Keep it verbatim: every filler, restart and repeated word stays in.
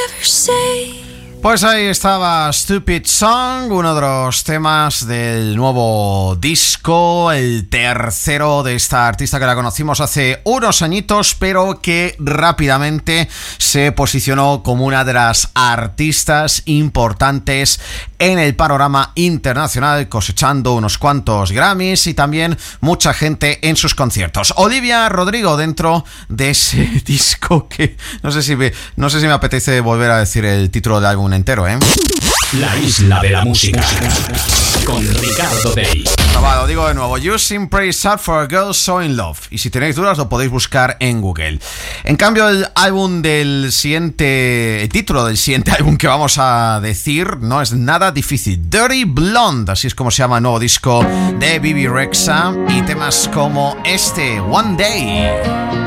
ever say. Pues ahí estaba Stupid Song, uno de los temas del nuevo disco, el tercero de esta artista que la conocimos hace unos añitos, pero que rápidamente se posicionó como una de las artistas importantes en el panorama internacional, cosechando unos cuantos Grammys y también mucha gente en sus conciertos. Olivia Rodrigo, dentro de ese disco que no sé si me, no sé si me apetece volver a decir el título del álbum entero, ¿eh? La isla de la música con Ricardo Day. No, va, lo digo de nuevo. You Sing Praise Sad for a Girl So In Love. Y si tenéis dudas lo podéis buscar en Google. En cambio, el álbum del siguiente, el título del siguiente álbum que vamos a decir no es nada difícil. Dirty Blonde, así es como se llama el nuevo disco de Bebe Rexha, y temas como este, One Day.